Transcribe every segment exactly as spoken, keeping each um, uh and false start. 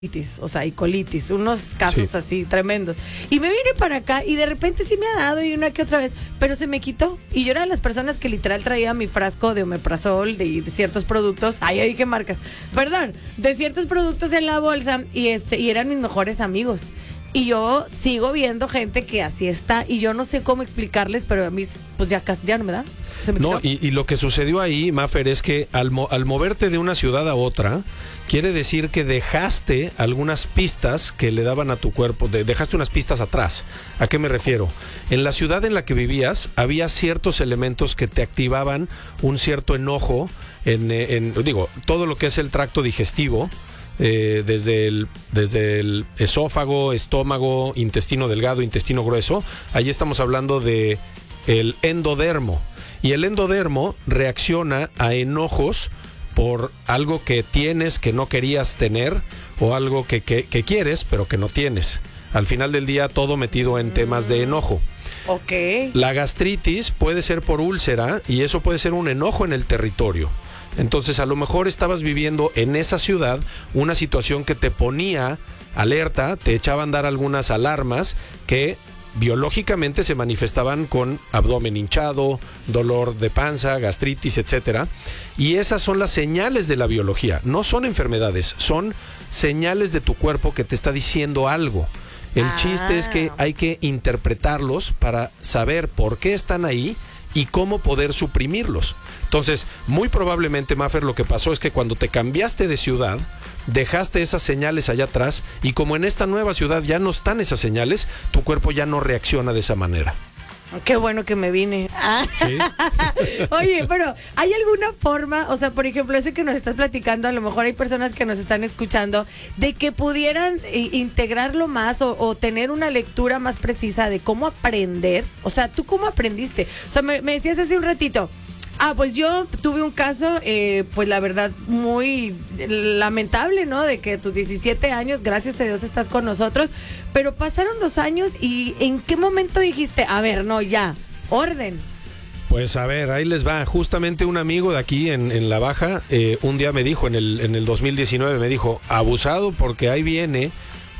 o sea, y colitis, unos casos Sí. así tremendos. Y me vine para acá y de repente sí me ha dado y una que otra vez, pero se me quitó. Y yo era de las personas que literal traía mi frasco de omeprazol, de, de ciertos productos, ay, ahí qué marcas, perdón, de ciertos productos en la bolsa y este y eran mis mejores amigos. Y yo sigo viendo gente que así está y yo no sé cómo explicarles, pero a mí pues ya, ya no me da. Se me No, quitó. y, y lo que sucedió ahí, Mafer, es que al, mo- al moverte de una ciudad a otra, quiere decir que dejaste algunas pistas que le daban a tu cuerpo, de- dejaste unas pistas atrás. ¿A qué me refiero? En la ciudad en la que vivías había ciertos elementos que te activaban un cierto enojo, en, eh, en digo, todo lo que es el tracto digestivo, eh, desde, el, desde el esófago, estómago, intestino delgado, intestino grueso. Ahí estamos hablando de el endodermo. Y el endodermo reacciona a enojos por algo que tienes que no querías tener o algo que, que, que quieres pero que no tienes. Al final del día todo metido en temas de enojo. Ok. La gastritis puede ser por úlcera y eso puede ser un enojo en el territorio. Entonces a lo mejor estabas viviendo en esa ciudad una situación que te ponía alerta, te echaba a andar algunas alarmas que biológicamente se manifestaban con abdomen hinchado, dolor de panza, gastritis, etcétera. Y esas son las señales de la biología. No son enfermedades, son señales de tu cuerpo que te está diciendo algo. El Ah. chiste es que hay que interpretarlos para saber por qué están ahí y cómo poder suprimirlos. Entonces, muy probablemente, Mafer, lo que pasó es que cuando te cambiaste de ciudad, dejaste esas señales allá atrás y como en esta nueva ciudad ya no están esas señales, tu cuerpo ya no reacciona de esa manera. Qué bueno que me vine. Ah. ¿Sí? Oye, pero ¿hay alguna forma, o sea, por ejemplo, eso que nos estás platicando, a lo mejor hay personas que nos están escuchando, de que pudieran eh, integrarlo más o, o tener una lectura más precisa de cómo aprender? O sea, ¿tú cómo aprendiste? O sea, me, me decías hace un ratito, ah, pues yo tuve un caso, eh, pues la verdad, muy lamentable, ¿no? De que a tus diecisiete años, gracias a Dios, estás con nosotros, pero pasaron los años y ¿en qué momento dijiste, a ver, no, ya, orden? Pues a ver, ahí les va. Justamente un amigo de aquí en, en La Baja, eh, un día me dijo, en el, en el dos mil diecinueve, me dijo, abusado porque ahí viene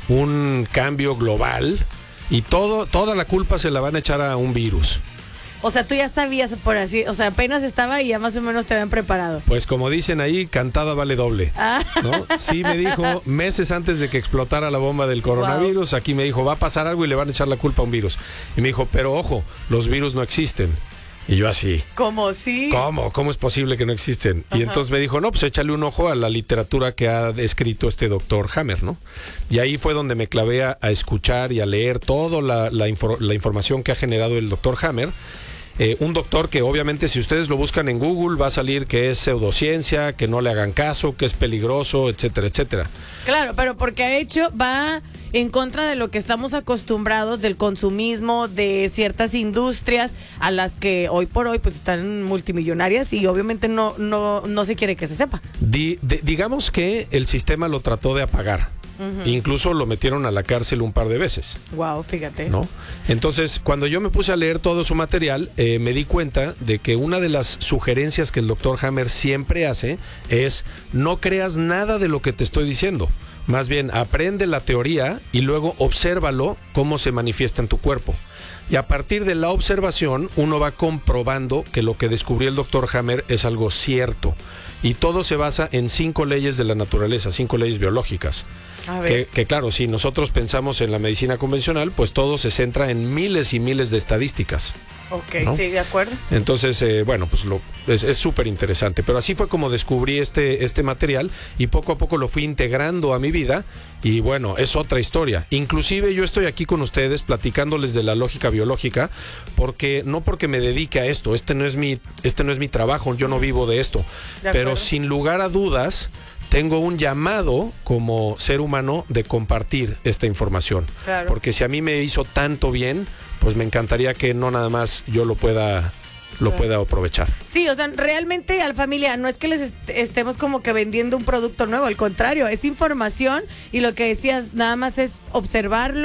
un cambio global y todo, toda la culpa se la van a echar a un virus. O sea, tú ya sabías por así, o sea, apenas estaba y ya más o menos te habían preparado. Pues como dicen ahí, cantada vale doble, Ah. ¿no? Sí me dijo, meses antes de que explotara la bomba del coronavirus, wow. Aquí me dijo, va a pasar algo y le van a echar la culpa a un virus. Y me dijo, pero ojo, los virus no existen. Y yo así. ¿Cómo sí? ¿Cómo? ¿Cómo es posible que no existen? Ajá. Y entonces me dijo, no, pues échale un ojo a la literatura que ha escrito este doctor Hammer, ¿no? Y ahí fue donde me clavé a, a escuchar y a leer toda la, la, infor- la información que ha generado el doctor Hammer. Eh, un doctor que obviamente si ustedes lo buscan en Google va a salir que es pseudociencia, que no le hagan caso, que es peligroso, etcétera, etcétera. Claro, pero porque ha hecho, va en contra de lo que estamos acostumbrados del consumismo, de ciertas industrias a las que hoy por hoy pues están multimillonarias y obviamente no, no, no se quiere que se sepa. Di, de, digamos que el sistema lo trató de apagar. Uh-huh. Incluso lo metieron a la cárcel un par de veces. Wow, fíjate. ¿No? Entonces, cuando yo me puse a leer todo su material, eh, me di cuenta de que una de las sugerencias que el doctor Hammer siempre hace es no creas nada de lo que te estoy diciendo. Más bien, aprende la teoría y luego obsérvalo cómo se manifiesta en tu cuerpo. Y a partir de la observación, uno va comprobando que lo que descubrió el doctor Hammer es algo cierto. Y todo se basa en cinco leyes de la naturaleza, cinco leyes biológicas. A ver. Que, que claro, si nosotros pensamos en la medicina convencional, pues todo se centra en miles y miles de estadísticas. Ok, ¿no? Sí, de acuerdo. Entonces, eh, bueno, pues lo, es súper interesante. Pero así fue como descubrí este, este material y poco a poco lo fui integrando a mi vida. Y bueno, es otra historia. Inclusive yo estoy aquí con ustedes platicándoles de la lógica biológica, porque no porque me dedique a esto, este no es mi, este no es mi trabajo, yo no vivo de esto. De pero sin lugar a dudas, tengo un llamado como ser humano de compartir esta información. Claro. Porque si a mí me hizo tanto bien, pues me encantaría que no nada más yo lo pueda lo claro. pueda aprovechar. Sí, o sea, realmente al familia no es que les est- estemos como que vendiendo un producto nuevo, al contrario, es información y lo que decías, nada más es observarlo,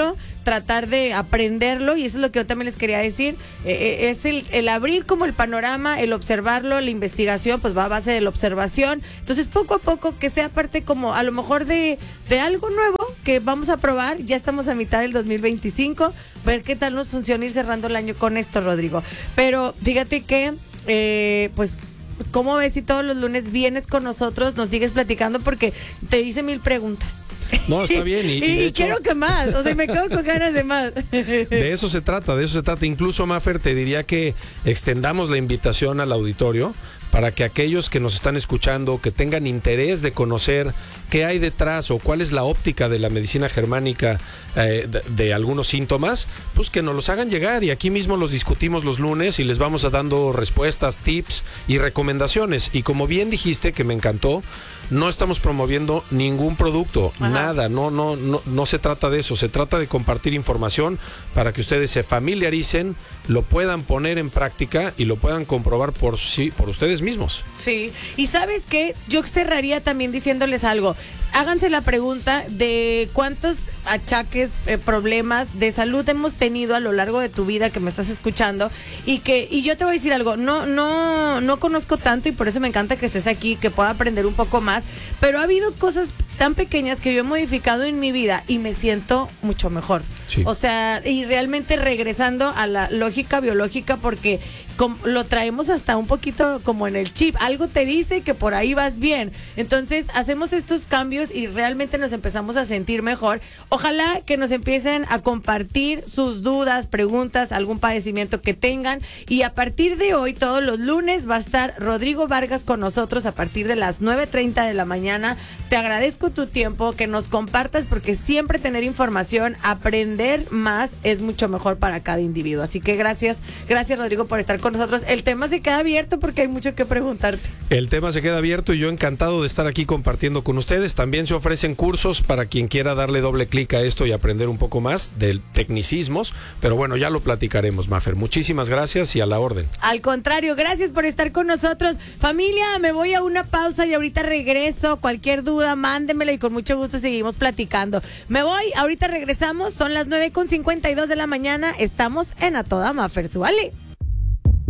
tratar de aprenderlo, y eso es lo que yo también les quería decir, eh, es el, el abrir como el panorama, el observarlo, la investigación pues va a base de la observación, entonces poco a poco que sea parte como a lo mejor de, de algo nuevo que vamos a probar, ya estamos a mitad del dos mil veinticinco, ver qué tal nos funciona ir cerrando el año con esto, Rodrigo, pero fíjate que eh, pues ¿cómo ves si todos los lunes vienes con nosotros, nos sigues platicando? Porque te hice mil preguntas. No, está bien. Y, y, y de y hecho, quiero que más, o sea, me quedo con ganas de más. De eso se trata, de eso se trata. Incluso, Mafer, te diría que extendamos la invitación al auditorio para que aquellos que nos están escuchando, que tengan interés de conocer qué hay detrás o cuál es la óptica de la medicina germánica eh, de, de algunos síntomas, pues que nos los hagan llegar y aquí mismo los discutimos los lunes y les vamos a dando respuestas, tips y recomendaciones. Y como bien dijiste, que me encantó, no estamos promoviendo ningún producto, Ajá. nada, no, no, no, no se trata de eso, se trata de compartir información para que ustedes se familiaricen, lo puedan poner en práctica y lo puedan comprobar por sí, por ustedes mismos. Sí, y ¿sabes qué? Yo cerraría también diciéndoles algo. Háganse la pregunta de cuántos achaques, eh, problemas de salud hemos tenido a lo largo de tu vida que me estás escuchando, y que y yo te voy a decir algo, no no no conozco tanto y por eso me encanta que estés aquí, que pueda aprender un poco más, pero ha habido cosas tan pequeñas que yo he modificado en mi vida y me siento mucho mejor. Sí. O sea, y realmente regresando a la lógica biológica, porque como lo traemos hasta un poquito como en el chip, algo te dice que por ahí vas bien, entonces hacemos estos cambios y realmente nos empezamos a sentir mejor. Ojalá que nos empiecen a compartir sus dudas, preguntas, algún padecimiento que tengan, y a partir de hoy, todos los lunes, va a estar Rodrigo Vargas con nosotros a partir de las nueve treinta de la mañana. Te agradezco tu tiempo, que nos compartas, porque siempre tener información, aprender más es mucho mejor para cada individuo, así que gracias, gracias Rodrigo por estar con nosotros. El tema se queda abierto porque hay mucho que preguntarte. El tema se queda abierto y yo encantado de estar aquí compartiendo con ustedes. También se ofrecen cursos para quien quiera darle doble clic a esto y aprender un poco más de tecnicismos, pero bueno, ya lo platicaremos, Mafer. Muchísimas gracias y a la orden. Al contrario, gracias por estar con nosotros. Familia, me voy a una pausa y ahorita regreso. Cualquier duda, mándemela y con mucho gusto seguimos platicando. Me voy, ahorita regresamos, son las nueve con cincuenta y dos de la mañana, estamos en A Toda Mafer, súbale.